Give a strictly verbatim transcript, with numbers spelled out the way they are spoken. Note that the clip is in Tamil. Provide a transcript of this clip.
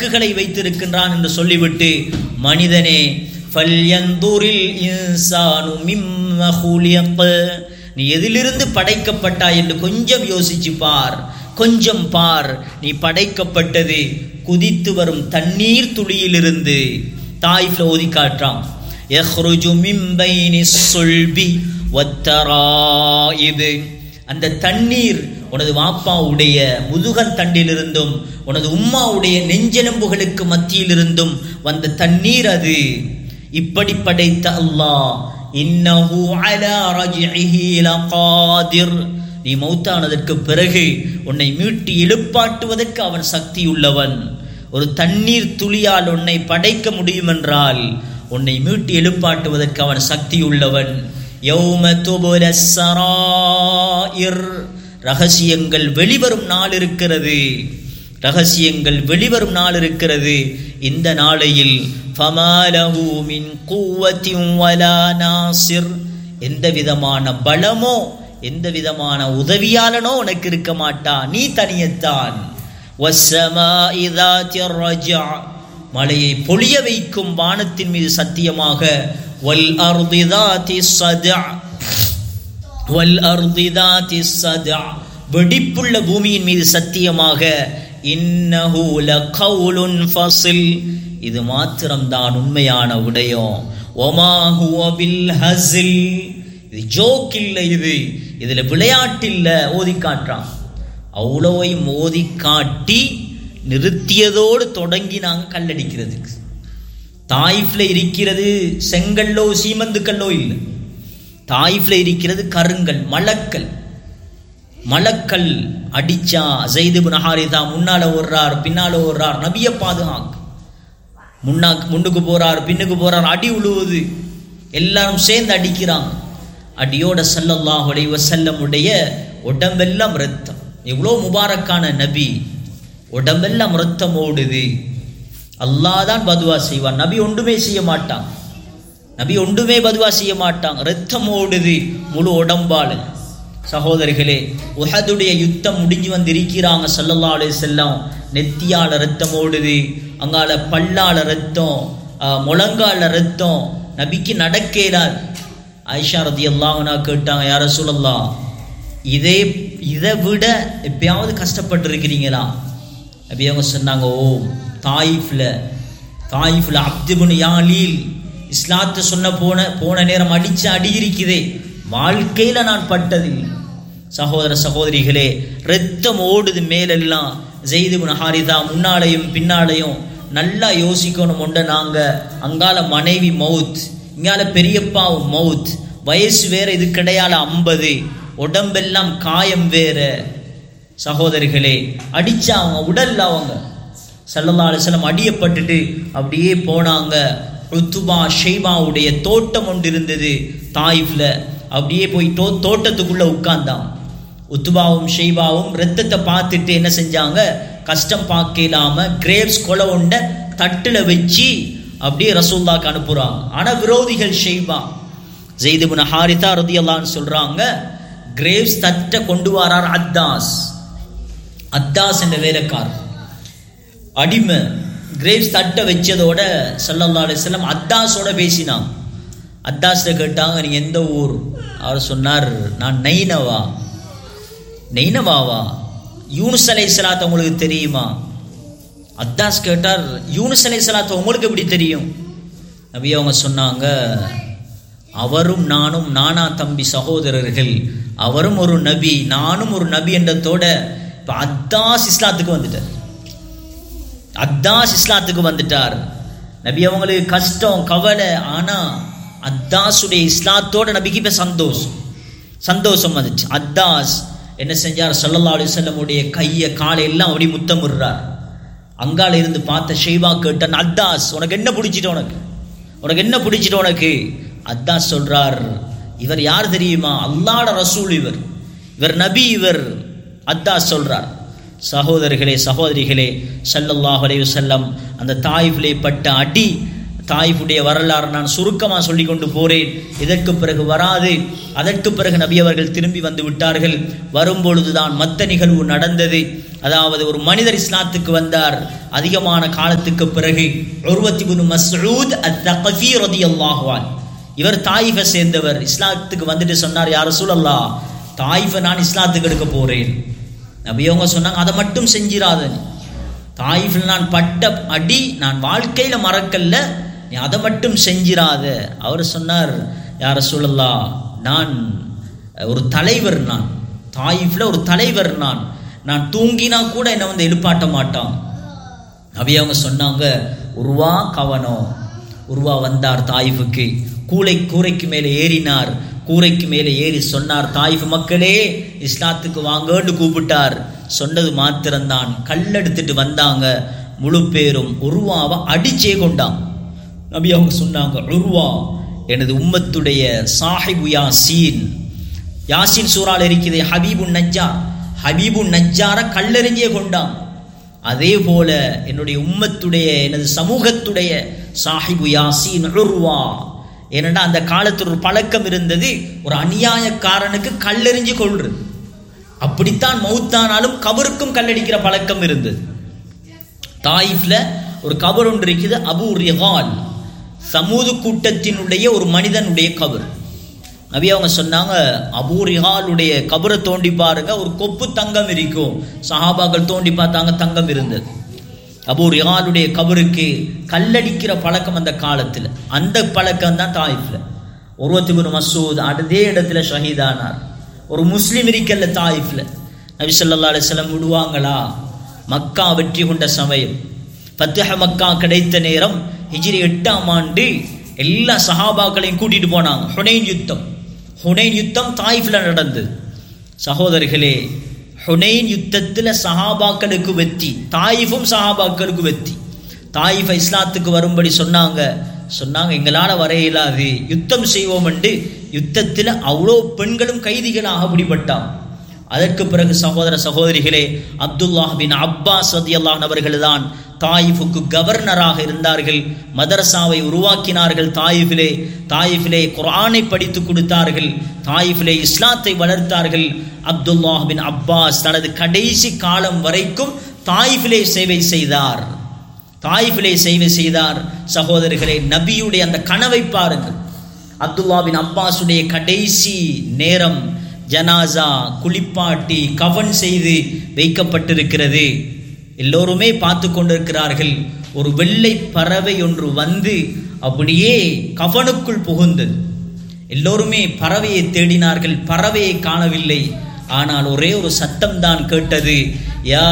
மலக்குகளை வைத்திருக்கின்றான் என்று சொல்லிவிட்டு, மனிதனே ஃபல்யந்துரில் இன்சானு மிம்ம ஹுலிக, நீ எதிலிருந்து படைக்கப்பட்டாய் என்று கொஞ்சம் யோசிச்சு பார், கொஞ்சம் பார். நீ படைக்கப்பட்டது குதித்து வரும் தண்ணீர் துளியிலிருந்து. தாயிஃப்ல ஓதி காட்டுறான், யஹ்ருஜு மின் பைனிஸ் சுல்பி வத்தராயிப், அந்த தண்ணீர் உனது வாப்பாவுடைய முதுகன் தண்டிலிருந்தும் உனது உம்மாவுடைய நெஞ்செலும்புகளுக்கு மத்தியிலிருந்தும் வந்த தண்ணீர் அது. இப்படி படைத்த அல்லாஹ், இன்னஹு அலா ரஜ்இஹி லகாதிர், நீ மௌத்தானதற்கு பிறகு உன்னை மீட்டி எழுப்பாட்டுவதற்கு அவன் சக்தியுள்ளவன். ஒரு தண்ணீர் துளியால் உன்னை படைக்க முடியும் என்றால் உன்னை மீட்டி எழுப்பாட்டுவதற்கு அவன் சக்தியுள்ளவன். யௌம துபுலஸ் ஸராயிர், ரகசியங்கள் வெளிவரும் நாள் இருக்கிறது, ரகசியங்கள் வெளிவரும் நாள் இருக்கிறது. இந்த நாளையில் ஃபமாலஹு மின் குவத்தின் வலா நாசிர், எந்த விதமான பலமோ எந்த விதமான உதவியாளனோ உனக்கு இருக்க மாட்டா, நீ தனியத்தான். வஸ்ஸமாஇ ذاتிர் ரஜா, மலையை பொழிய வைக்கும் வானத்தின் மீது சத்தியமாக. வல் அர்தி ذاتிஸ் ஸதா, வல் அர்தி ذاتிஸ் ஸதா, வெடிப்புள்ள பூமியின் மீது சத்தியமாக. இன்னஹு லகவுலுன் ஃபஸில், இது மாத்திரம்தான் உண்மையான விடயம். வமா ஹுவ பில் ஹஸில், இது ஜோக் இல்லை, இது இதுல விளையாட்டு இல்லை. ஓதி காட்டுறான். அவ்வளவையும் ஓதி காட்டி நிறுத்தியதோடு தொடங்கி நாங்கள் கல்லடிக்கிறதுக்கு. தாயிஃப்ல இருக்கிறது செங்கல்லோ சீமந்து கல்லோ இல்லை, தாயிஃப்ல இருக்கிறது கருங்கல், மலக்கல். மலக்கல் அடிச்சா ஸைத் இப்னு ஹாரிஸா முன்னால ஓடுறார், பின்னால ஓடுறார், நபியை பாதுகாக்க. முன்னா முன்னுக்கு போறார், பின்னுக்கு போறார், அடி உழுவுது, எல்லாரும் சேர்ந்து அடிக்கிறாங்க. அடியோட ஸல்லல்லாஹு அலைஹி வஸல்லம் உடைய உடம்பெல்லாம் ரத்தம். எவ்வளோ முபாரக்கான நபி, உடம்பெல்லாம் ரத்தம் ஓடுது. அல்லாஹ் தான் பதுவா செய்வான், நபி ஒன்றுமே செய்ய மாட்டான், நபி ஒன்றுமே பதுவா செய்ய மாட்டான். ரத்தம் ஓடுது முழு உடம்பால். சகோதரிகளே, உஹதுடைய யுத்தம் முடிஞ்சு வந்திருக்கிறாங்க. ஸல்லல்லாஹு அலைஹி வஸல்லம் நெத்தியால ரத்தம் ஓடுது, அங்கால பல்லால ரத்தம், முழங்கால ரத்தம். நபிக்கு நடக்கிறார். ஆயிஷா ரலியல்லாஹு அன்ஹா கேட்டாங்க, யா ரசூலல்லாஹ், இதே இதை விட எப்பயாவது கஷ்டப்பட்டு இருக்கிறீங்களா? நபி அவங்க சொன்னாங்க, ஓ தாயிஃப்ல தாயிஃப்ல அப்து இப்னு யாலீல் இஸ்லாத்தை சொன்ன போன போன நேரம் அடிச்சு அடி இருக்குதே, வாழ்க்கையில நான் பட்டதில்லை. சகோதர சகோதரிகளே, ரத்தம் ஓடுது மேலெல்லாம். ஸைத் இப்னு ஹாரிஸா முன்னாலையும் பின்னாலையும் நல்லா யோசிக்கணும். ஒன்றை நாங்க அங்கால மனைவி மவுத், இங்கால பெரியப்பாவும் மவுத், வயசு வேற, இது கிடையால ஐம்பது, உடம்பெல்லாம் காயம் வேற. சகோதரிகளே, அடிச்சா அவங்க உடல்ல அவங்க ஸல்லல்லாஹு அலைஹி வஸல்லம் அடியப்பட்டுட்டு அப்படியே போனாங்க. உத்பா ஷைபாவுடைய தோட்டம் ஒன்று இருந்தது தாயிஃப்ல. அப்படியே போய் தோ தோட்டத்துக்குள்ள உட்கார்ந்தான். உத்பாவும் ஷைபாவும் ரத்தத்தை பார்த்துட்டு என்ன செஞ்சாங்க, கஷ்டம் பார்க்கலாம கிரேப்ஸ் கொலை உண்ட தட்டுல வச்சு அப்படியே ரசூலுல்லாஹ்க்கு அனுப்புறாங்க. ஆனா விரோதிகள் ஷைபா ஸைத் இப்னு ஹாரிஸா ரலியல்லாஹு அன்ஹு சொல்றாங்க, கிரேப்ஸ் தட்டை கொண்டு வரார் அத்தாஸ். அத்தாஸ் என்ற வேலைக்காரர் அடிமை. கிரேப்ஸ் தட்டை வச்சதோட ஸல்லல்லாஹு அலைஹி வஸல்லம் அத்தாஸோட பேசினான். அத்தாஸ்ட கேட்டாங்க, நீ எந்த ஊர்? அவர் சொன்னார், நான் நைனவா. நைனவாவா? யூனுஸ் அலைஹிஸ்ஸலாத்து உங்களுக்கு தெரியுமா? அத்தாஸ் கேட்டார், யூனுஸ் அலைஹிஸ்ஸலாத்து உங்களுக்கு எப்படி தெரியும்? நபி அவங்க சொன்னாங்க, அவரும் நானும் நானா தம்பி சகோதரர்கள், அவரும் ஒரு நபி நானும் ஒரு நபி என்றதோட இப்ப அத்தாஸ் இஸ்லாத்துக்கு வந்துட்டார். அத்தாஸ் இஸ்லாத்துக்கு வந்துட்டார். நபி அவங்களுக்கு கஷ்டம் கவலை, ஆனா அத்தாஸுடைய இஸ்லாத்தோட நபிக்கு இப்ப சந்தோஷம் சந்தோஷம் வந்துச்சு. அத்தாஸ் என்ன செஞ்சார், ஸல்லல்லாஹு அலைஹி வஸல்லம் உடைய கையை காலை எல்லாம் அப்படி முத்தமிடுறார். அங்கால இருந்து பார்த்த ஷைபா கேட்டான், அத்தாஸ் உனக்கு என்ன பிடிச்சிட்டு உனக்கு உனக்கு என்ன பிடிச்சிட்டு உனக்கு? அத்தாஸ் சொல்றார், இவர் யார் தெரியுமா? அல்லாஹ்வுடைய ரசூல், இவர் இவர் நபி, இவர். அத்தாஸ் சொல்றார். சகோதரர்களே சகோதரிகளே, ஸல்லல்லாஹு அலைஹி வஸல்லம் அந்த தாயிஃபிலே பட்ட அடி தாயிஃபுடைய வரலாறு நான் சுருக்கமாக சொல்லி கொண்டு போறேன், இதற்கு பிறகு வராது. அதற்கு பிறகு நபி அவர்கள் திரும்பி வந்து விட்டார்கள். வரும்பொழுதுதான் மற்ற நிகழ்வு நடந்தது. அதாவது ஒரு மனிதர் இஸ்லாத்துக்கு வந்தார் அதிகமான காலத்துக்கு பிறகு. உர்வத் இப்னு மஸ்ஊத் அத்-தகஃபி ரலியல்லாஹு அன்ஹு, இவர் தாயிஃபை சேர்ந்தவர். இஸ்லாத்துக்கு வந்துட்டு சொன்னார், யா ரசூலல்லாஹ், தாயிஃபை நான் இஸ்லாத்துக்கு எடுக்க போறேன். நபி அவங்க சொன்னாங்க, அதை மட்டும் செஞ்சிராத, தாயிஃபில் நான் பட்ட அடி நான் வாழ்க்கையில மறக்கல்ல, நீ அதை மட்டும் செஞ்சிராத. அவர் சொன்னார், யா ரசூலல்லாஹ், நான் ஒரு தலைவர், நான் தாயிஃப்ல ஒரு தலைவர், நான் நான் தூங்கினா கூட என்னை வந்து எழுப்பாட்ட மாட்டான். நபி அவங்க சொன்னாங்க, உருவா கவனம். உருவா வந்தார் தாயிஃபுக்கு, கூளை கூரைக்கு மேலே ஏறினார். கூரைக்கு மேலே ஏறி சொன்னார், தாயிஃப் மக்களே இஸ்லாத்துக்கு வாங்கன்னு கூப்பிட்டார். சொன்னது மாத்திரம்தான், கல்லெடுத்துட்டு வந்தாங்க. முழு பேரும் உருவாவை அடிச்சே கொண்டாங்க. நபி அவங்க சொன்னாங்க, உருவா எனது உம்மத்துடைய சாஹிபு யாசீன். யாசீன் சூறால் இருக்கிறது ஹபீபுன் நஜ்ஜார், ஹபீபுன் நஜ்ஜாரை கல்லெறிஞ்சே கொண்டான். அதே போல என்னுடைய உம்மத்துடைய எனது சமூகத்துடைய சாஹிபு யாசீன் உருவா. ஏனென்றா அந்த காலத்தில் ஒரு பழக்கம் இருந்தது, ஒரு அநியாயக்காரனுக்கு கல்லெறிஞ்சு கொள்றது. அப்படித்தான் மௌத்தானாலும் கபருக்கும் கல்லடிக்கிற பழக்கம் இருந்தது. தாயிஃப்ல ஒரு கபர் ஒன்று இருக்குது, அபூ ரிகால், சமூது கூட்டத்தினுடைய ஒரு மனிதனுடைய கபர். நபி அவங்க சொன்னாங்க, அபூ ரிகாலுடைய கபரை தோண்டி பாருங்க, ஒரு கொப்பு தங்கம் இருக்கும். சஹாபாக்கள் தோண்டி பார்த்தாங்க, தங்கம் இருந்தது. அபூ ரிகாலுடைய கபருக்கு கல்லடிக்கிற பழக்கம் அந்த காலத்தில், அந்த பழக்கம் தான் தாயிஃப்ல. உர்வத் இப்னு மஸ்ஊத் அதே இடத்துல ஷஹீதானார். ஒரு முஸ்லிம் இருக்கல்ல தாயிஃப்ல, நபி ஸல்லல்லாஹு அலைஹி வஸல்லம் விடுவாங்களா? மக்கா வெற்றி கொண்ட சமயம், ஃபத்ஹ் மக்கா கிடைத்த நேரம், ஹிஜ்ரி எட்டாம் ஆண்டு எல்லா சஹாபாக்களையும் கூட்டிட்டு போனாங்க. ஹுனைன் யுத்தம், ஹுனைன் யுத்தம் தாயிஃப்ல நடந்தது. சகோதரர்களே, ஹுனைன் யுத்தத்தில் சஹாபாக்களுக்கு வெற்றி, தாயிஃபும் சஹாபாக்களுக்கு வெற்றி. தாயிஃபை இஸ்லாத்துக்கு வரும்படி சொன்னாங்க. சொன்னாங்க, எங்களால் வர இயலாது, யுத்தம் செய்வோம் என்று யுத்தத்தில் அவ்வளோ பெண்களும் கைதிகளாக பிடிபட்டாங்க. அதற்கு பிறகு சகோதர சகோதரிகளே, அப்துல்லாஹ் பின் அப்பாஸ் ரலியல்லாஹு அன்ஹு அவர்கள் தான் தாயிஃபுக்கு கவர்னராக இருந்தார்கள். மதரசாவை உருவாக்கினார்கள் தாயிஃபிலே. தாயிஃபிலே குர்ஆனை படித்து கொடுத்தார்கள். தாயிஃபிலே இஸ்லாத்தை வளர்த்தார்கள். அப்துல்லாஹ் பின் அப்பாஸ் தனது கடைசி காலம் வரைக்கும் தாயிஃபிலே சேவை செய்தார். தாயிஃபிலே சேவை செய்தார். சகோதரர்களே, நபியுடைய அந்த கனவை பாருங்கள். அப்துல்லாஹ் பின் அப்பாஸுடைய கடைசி நேரம், ஜனாசா குளிப்பாட்டி கஃன் செய்து வைக்கப்பட்டிருக்கிறது. எல்லோருமே பார்த்து கொண்டிருக்கிறார்கள். ஒரு வெள்ளை பறவை ஒன்று வந்து அப்படியே கஃனுக்குள் புகுந்தது. எல்லோருமே பறவையை தேடினார்கள், பறவையை காணவில்லை. ஆனால் ஒரே ஒரு சத்தம் தான் கேட்டது, யா